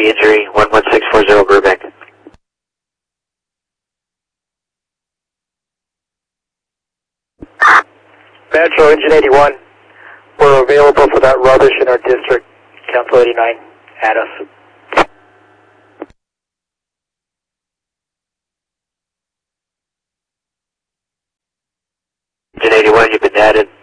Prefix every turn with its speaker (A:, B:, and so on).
A: the injury, 11640 Burbank.
B: Metro Engine 81, we're available for that rubbish in our district, Council 89, add us.
A: Engine 81, you've been added.